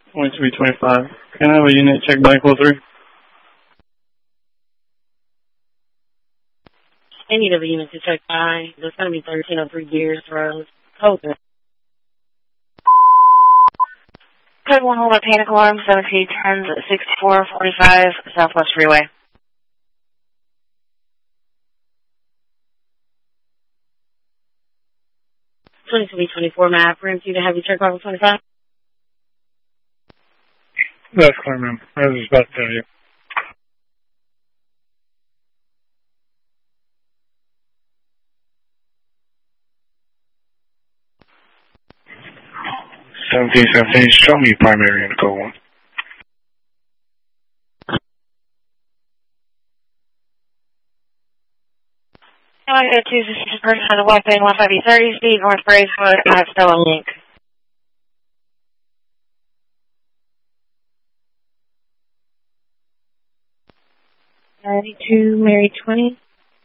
2325. Can I have a unit check blank 03? I need a unit to check by. There's going to be 1303 Gears Road. Open. Code 1, hold up, panic alarm, 1710 6445 Southwest Freeway. 2324 map. Room 2 to have you check level 25. That's clear, ma'am. I was just about to tell you. Show me primary in the code 1. I go to this person has a weapon, 150 speed, North Bracewood, I have Stella Link. 92 Mary 20.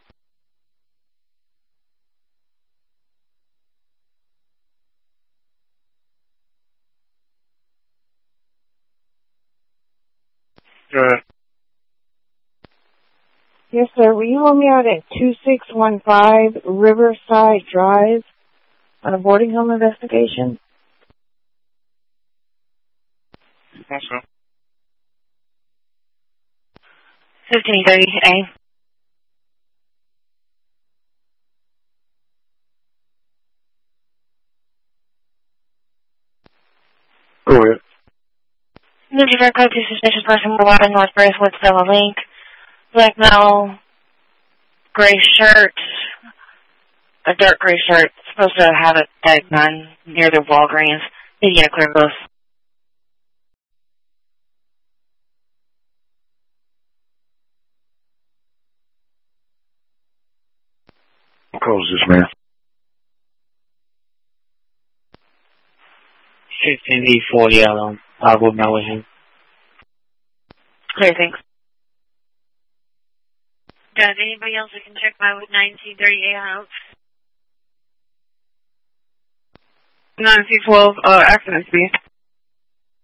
Go ahead. Yes, sir. Will you let me out at 2615 Riverside Drive on a boarding home investigation? Also. 1530A. Go ahead. New York code to suspicious person with a weapon, North Bracewood, Stella Link. Black metal, gray shirt, a dark gray shirt. Supposed to have a tag gun near the Walgreens. Need to get a clear booth. What code is this, man? 15D40 yellow. I will know with him. Clear, thanks. Does anybody else that can check my 1938 house? 9212, accident speed.